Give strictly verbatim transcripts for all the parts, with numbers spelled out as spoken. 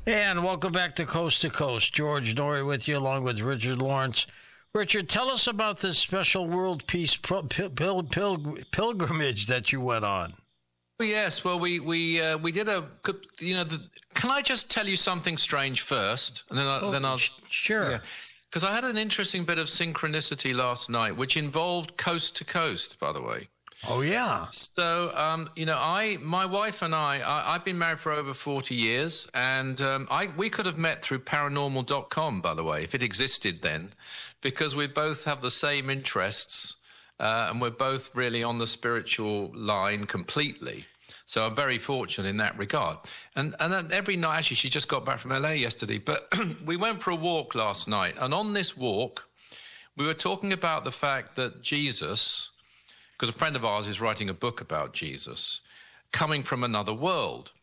And welcome back to Coast to Coast. George Noory with you, along with Richard Lawrence. Richard, tell us about this special world peace pil- pil- pil- pilgrimage that you went on. Yes, well, we we uh, we did a, you know, the, can I just tell you something strange first, and then I, oh, then I'll sure. Because yeah. I had an interesting bit of synchronicity last night, which involved Coast to Coast, by the way. Oh yeah. So, um, you know, I, my wife and I, I, I've been married for over forty years, and um, I, we could have met through paranormal dot com, by the way, if it existed then, because we both have the same interests, uh, and we're both really on the spiritual line completely. So I'm very fortunate in that regard. And and every night, actually, she just got back from L A yesterday, but we went for a walk last night, and on this walk, we were talking about the fact that Jesus, because a friend of ours is writing a book about Jesus, coming from another world.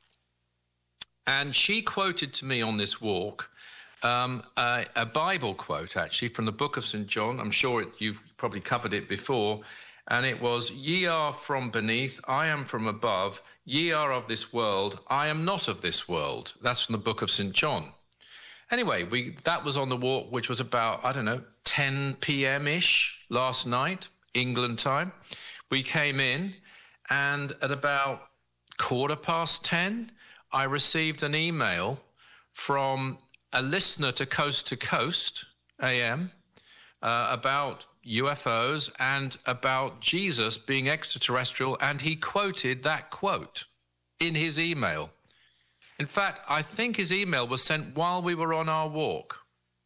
And she quoted to me on this walk um, a, a Bible quote, actually, from the book of Saint John. I'm sure it, you've probably covered it before. And it was, "Ye are from beneath, I am from above. Ye are of this world, I am not of this world." That's from the book of Saint John. Anyway, we that was on the walk, which was about, I don't know, ten p.m.-ish last night, England time. We came in, and at about quarter past ten, I received an email from a listener to Coast to Coast A M uh, about U F Os and about Jesus being extraterrestrial, and he quoted that quote in his email. In fact, I think his email was sent while we were on our walk.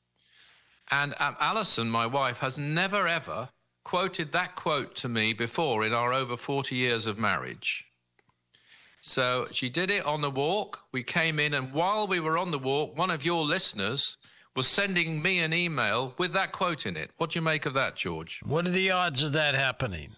And um, Alison, my wife, has never, ever quoted that quote to me before in our over forty years of marriage. So she did it on the walk. We came in, and while we were on the walk, one of your listeners was sending me an email with that quote in it. What do you make of that, George? What are the odds of that happening?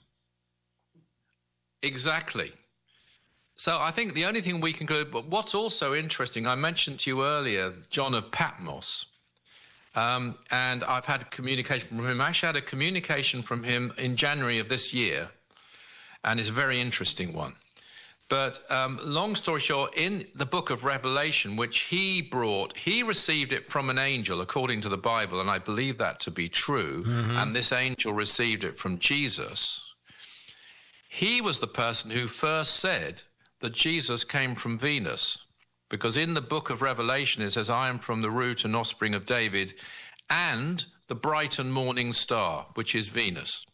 Exactly. So I think the only thing we can go, but what's also interesting, I mentioned to you earlier, John of Patmos. Um, and I've had communication from him. I actually had a communication from him in January of this year, and it's a very interesting one. But um, long story short, in the book of Revelation, which he brought, he received it from an angel, according to the Bible, and I believe that to be true, mm-hmm. and this angel received it from Jesus. He was the person who first said that Jesus came from Venus, because in the book of Revelation it says, "I am from the root and offspring of David, and the bright and morning star," which is Venus.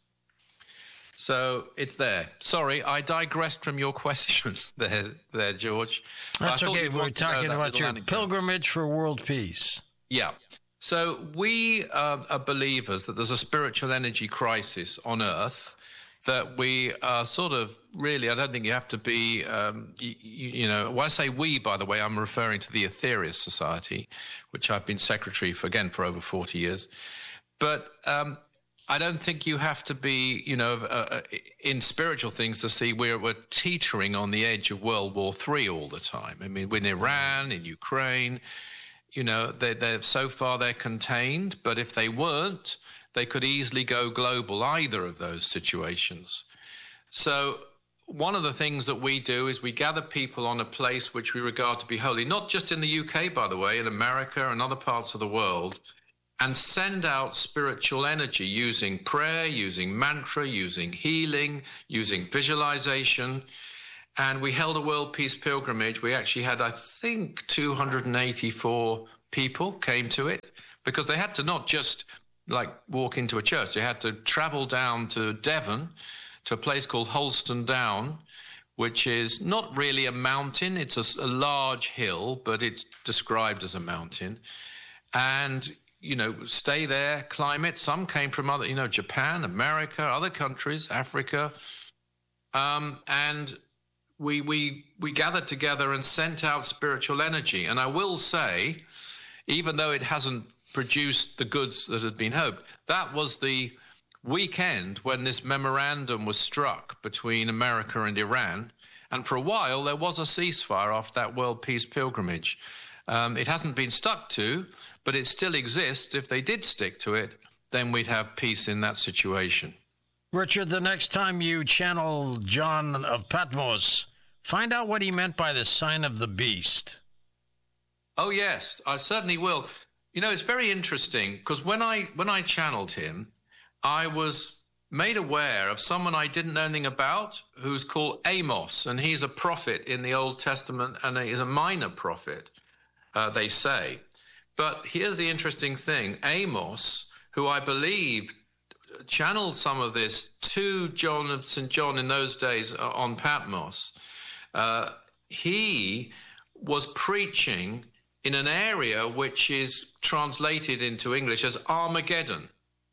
So it's there. Sorry, I digressed from your questions there, there, George. That's okay. We're talking about your pilgrimage for world peace. Yeah. So we uh, are believers that there's a spiritual energy crisis on Earth, that we are sort of really, I don't think you have to be, um, you, you know, when I say we, by the way, I'm referring to the Aetherius Society, which I've been secretary for, again, for over forty years. But um, I don't think you have to be, you know, uh, in spiritual things to see we're, we're teetering on the edge of World War Three all the time. I mean, in Iran, in Ukraine, you know, they're, they're so far they're contained, but if they weren't, they could easily go global, either of those situations. So one of the things that we do is we gather people on a place which we regard to be holy, not just in the U K, by the way, in America and other parts of the world, and send out spiritual energy using prayer, using mantra, using healing, using visualization. And we held a World Peace Pilgrimage. We actually had, I think, two hundred eighty-four people came to it, because they had to not just like walk into a church. They had to travel down to Devon, to a place called Holston Down, which is not really a mountain. It's a, a large hill, but it's described as a mountain. And you know, stay there, climb it. Some came from other, you know, Japan, America, other countries, Africa. Um, and we, we, we gathered together and sent out spiritual energy. And I will say, even though it hasn't produced the goods that had been hoped, that was the weekend when this memorandum was struck between America and Iran. And for a while, there was a ceasefire after that World Peace Pilgrimage. Um, it hasn't been stuck to, but it still exists. If they did stick to it, then we'd have peace in that situation. Richard, the next time you channel John of Patmos, find out what he meant by the sign of the beast. Oh yes, I certainly will. You know, it's very interesting because when I when I channeled him, I was made aware of someone I didn't know anything about, who's called Amos, and he's a prophet in the Old Testament, and he's a minor prophet, uh, they say. But here's the interesting thing: Amos, who I believe channeled some of this to John of Saint John in those days on Patmos, uh, he was preaching in an area which is translated into English as Armageddon.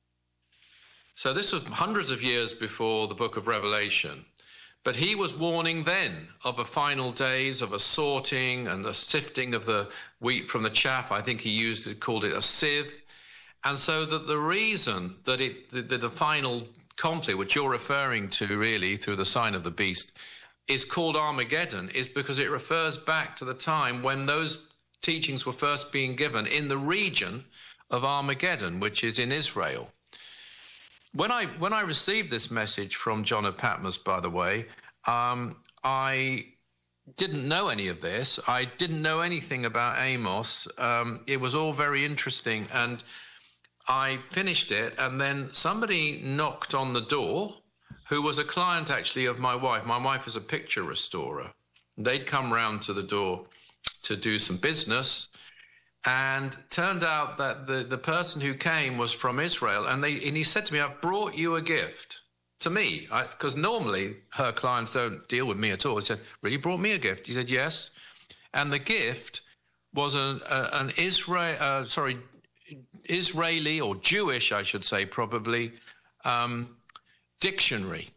So this was hundreds of years before the book of Revelation. But he was warning then of a final days, of a sorting and a sifting of the wheat from the chaff. I think he used it, called it a sieve. And so that the reason that it, the, the, the final conflict, which you're referring to really through the sign of the beast, is called Armageddon, is because it refers back to the time when those teachings were first being given in the region of Armageddon, which is in Israel. When I when I received this message from John of Patmos, by the way, um, I didn't know any of this. I didn't know anything about Amos. Um, it was all very interesting, and I finished it, and then somebody knocked on the door, who was a client actually of my wife. My wife is a picture restorer. They'd come round to the door to do some business, and turned out that the, the person who came was from Israel, and they and he said to me, "I've brought you a gift." To me, because normally her clients don't deal with me at all. He said, "Really brought me a gift?" He said, "Yes," and the gift was an a, an Israel uh, sorry Israeli or Jewish, I should say, probably um, dictionary.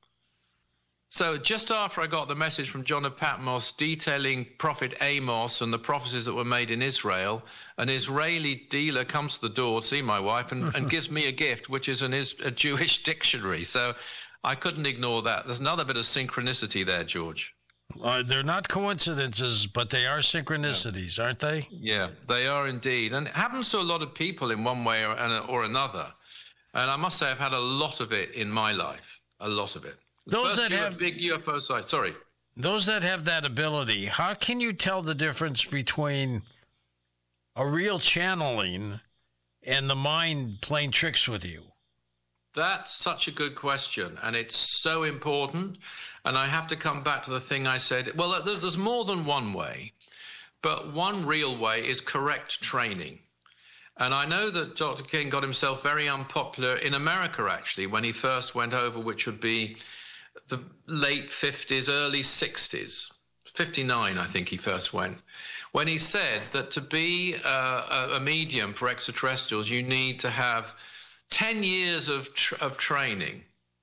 So just after I got the message from John of Patmos detailing Prophet Amos and the prophecies that were made in Israel, an Israeli dealer comes to the door to see my wife and, and gives me a gift, which is an, a Jewish dictionary. So I couldn't ignore that. There's another bit of synchronicity there, George. Uh, they're not coincidences, but they are synchronicities, yeah. Aren't they? Yeah, they are indeed. And it happens to a lot of people in one way or, or another. And I must say I've had a lot of it in my life, a lot of it. Those that have big U F O site. Sorry. Those that have that ability, how can you tell the difference between a real channeling and the mind playing tricks with you? That's such a good question, and it's so important. And I have to come back to the thing I said. Well, there's more than one way, but one real way is correct training. And I know that Doctor King got himself very unpopular in America, actually, when he first went over, which would be the late fifties, early sixties, fifty-nine, I think he first went, when he said that to be uh, a medium for extraterrestrials, you need to have ten years of, tr- of training.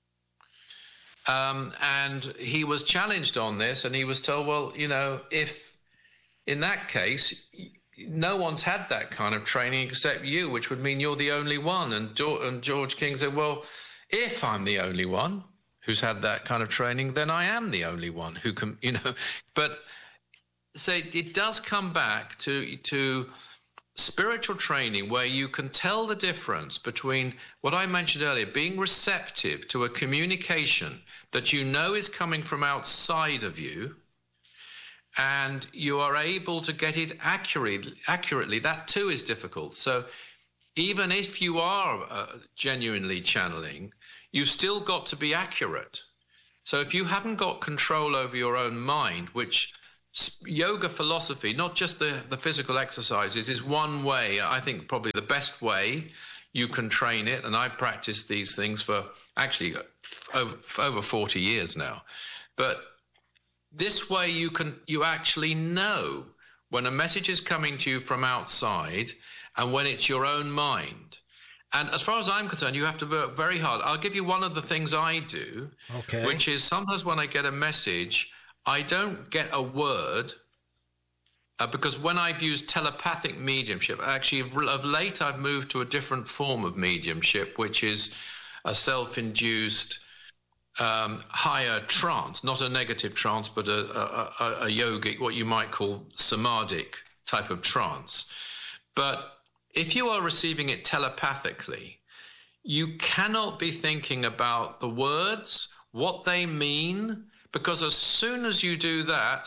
Um, and he was challenged on this, and he was told, well, you know, if in that case, no one's had that kind of training except you, which would mean you're the only one. And, jo- and George King said, well, if I'm the only one who's had that kind of training, then I am the only one who can, you know. But so it does come back to to spiritual training, where you can tell the difference between what I mentioned earlier, being receptive to a communication that you know is coming from outside of you, and you are able to get it accurately. Accurately, that too is difficult. So even if you are uh, genuinely channeling, you've still got to be accurate. So if you haven't got control over your own mind, which yoga philosophy, not just the, the physical exercises, is one way, I think probably the best way you can train it. And I've practiced these things for actually over, over forty years now. But this way you can, you actually know when a message is coming to you from outside and when it's your own mind. And as far as I'm concerned, you have to work very hard. I'll give you one of the things I do, okay. which is sometimes when I get a message, I don't get a word, uh, because when I've used telepathic mediumship, actually of late I've moved to a different form of mediumship, which is a self-induced um, higher trance, not a negative trance, but a, a, a, a yogic, what you might call samadhic type of trance. But if you are receiving it telepathically, you cannot be thinking about the words, what they mean, because as soon as you do that,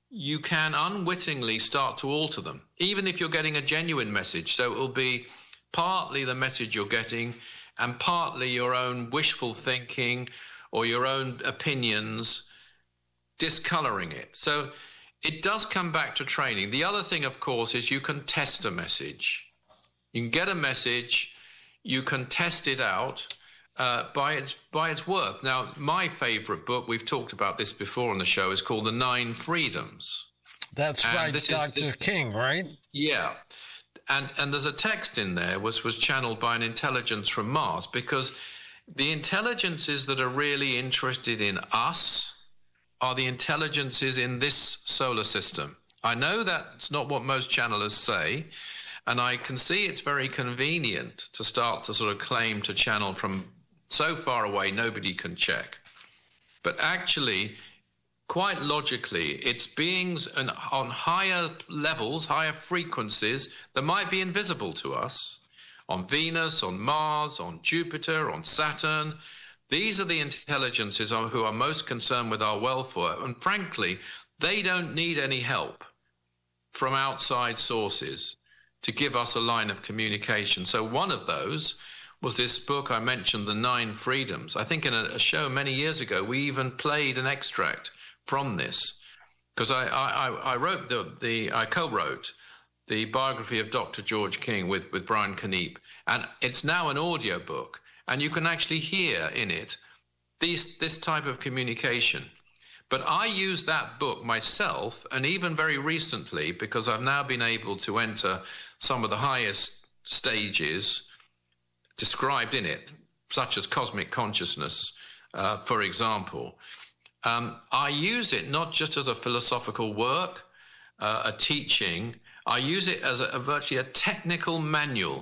you can unwittingly start to alter them, even if you're getting a genuine message. So it will be partly the message you're getting and partly your own wishful thinking or your own opinions discoloring it. So it does come back to training. The other thing, of course, is you can test a message. You can get a message, you can test it out uh, by its by its worth. Now, my favorite book, we've talked about this before on the show, is called The Nine Freedoms. That's and by Doctor King, right? Yeah. And and there's a text in there which was channeled by an intelligence from Mars, because the intelligences that are really interested in us are the intelligences in this solar system. I know that's not what most channelers say, and I can see it's very convenient to start to sort of claim to channel from so far away nobody can check. But actually, quite logically, it's beings on higher levels, higher frequencies that might be invisible to us, on Venus, on Mars, on Jupiter, on Saturn. These are the intelligences who are most concerned with our welfare. And frankly, they don't need any help from outside sources to give us a line of communication. So one of those was this book I mentioned, The Nine Freedoms. I think in a, a show many years ago, we even played an extract from this, because I, I, I wrote the, the I co-wrote the biography of Doctor George King with, with Brian Kniep, and it's now an audio book, and you can actually hear in it these, this type of communication. But I use that book myself, and even very recently, because I've now been able to enter some of the highest stages described in it, such as cosmic consciousness, uh, for example. Um, I use it not just as a philosophical work, uh, a teaching. I use it as a, a virtually a technical manual,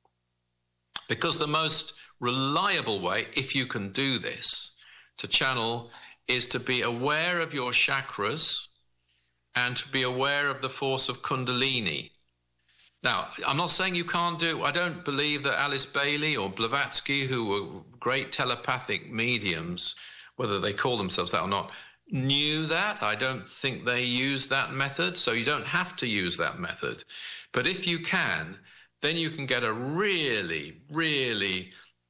because the most reliable way, if you can do this, to channel is to be aware of your chakras and to be aware of the force of Kundalini. Now, I'm not saying you can't do, I don't believe that Alice Bailey or Blavatsky, who were great telepathic mediums, whether they call themselves that or not, knew that. I don't think they used that method, so you don't have to use that method. But if you can, then you can get a really, really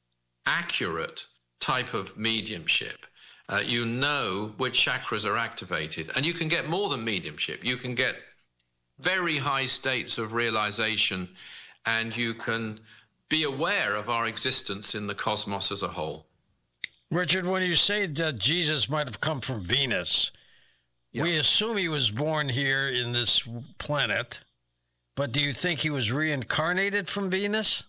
accurate type of mediumship. Uh, you know which chakras are activated, and you can get more than mediumship. You can get very high states of realization, and you can be aware of our existence in the cosmos as a whole. Richard, when you say that Jesus might have come from Venus, yep. we assume he was born here in this planet, but do you think he was reincarnated from Venus?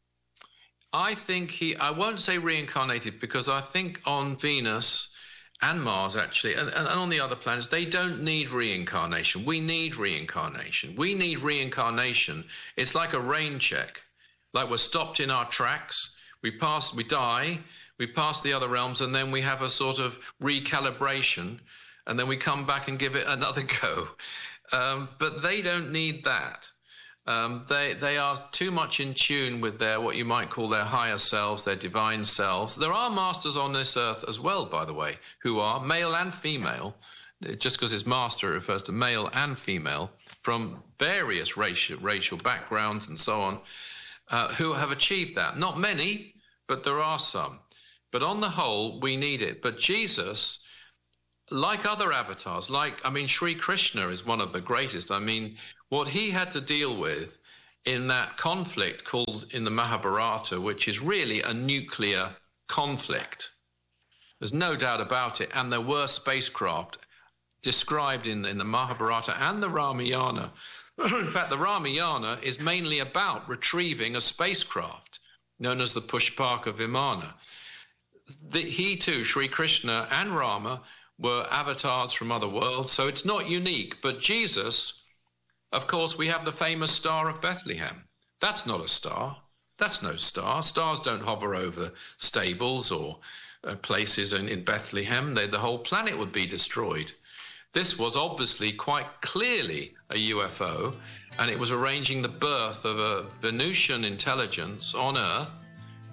I think he, I won't say reincarnated, because I think on Venus and Mars, actually, and, and on the other planets, they don't need reincarnation. We need reincarnation. We need reincarnation. It's like a rain check, like we're stopped in our tracks. We pass, we die, we pass the other realms, and then we have a sort of recalibration, and then we come back and give it another go. Um, but they don't need that. Um, they they are too much in tune with their, what you might call their higher selves, their divine selves. There are masters on this earth as well, by the way, who are male and female. Just because it's master, it refers to male and female from various racial, racial backgrounds and so on, uh, who have achieved that. Not many, but there are some. But on the whole, we need it. But Jesus, like other avatars, like, I mean, Sri Krishna is one of the greatest. I mean, what he had to deal with in that conflict called in the Mahabharata, which is really a nuclear conflict. There's no doubt about it. And there were spacecraft described in, in the Mahabharata and the Ramayana. In fact, the Ramayana is mainly about retrieving a spacecraft known as the Pushpaka Vimana. The, he too, Sri Krishna and Rama, were avatars from other worlds, so it's not unique. But Jesus, of course, we have the famous Star of Bethlehem. That's not a star. That's no star. Stars don't hover over stables or uh, places in, in Bethlehem. They, the whole planet would be destroyed. This was obviously quite clearly a U F O, and it was arranging the birth of a Venusian intelligence on Earth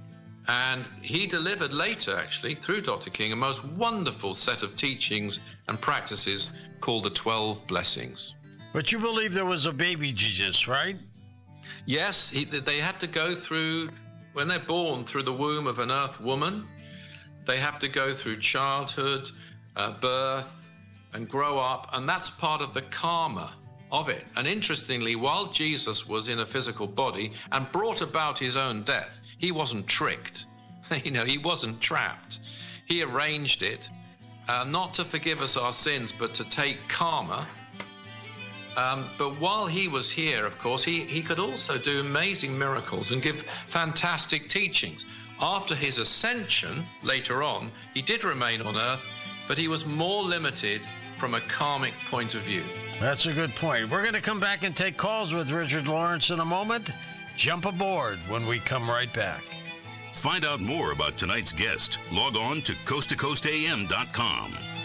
And he delivered later, actually, through Doctor King, a most wonderful set of teachings and practices called the twelve Blessings. But you believe there was a baby Jesus, right? Yes, he, they had to go through, when they're born through the womb of an earth woman, they have to go through childhood, uh, birth, and grow up, and that's part of the karma of it. And interestingly, while Jesus was in a physical body and brought about his own death, he wasn't tricked. You know, he wasn't trapped. He arranged it, uh, not to forgive us our sins, but to take karma. Um, but while he was here, of course, he, he could also do amazing miracles and give fantastic teachings. After his ascension, later on, he did remain on earth, but he was more limited from a karmic point of view. That's a good point. We're going to come back and take calls with Richard Lawrence in a moment. Jump aboard when we come right back. Find out more about tonight's guest. Log on to coast to coast a m dot com.